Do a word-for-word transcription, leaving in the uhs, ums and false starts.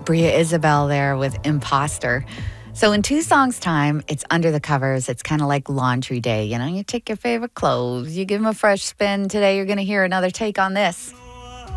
Bria Isabel there with Imposter. So in two songs' time, it's under the covers. It's kind of like laundry day. You know, you take your favorite clothes, you give them a fresh spin. Today, you're going to hear another take on this.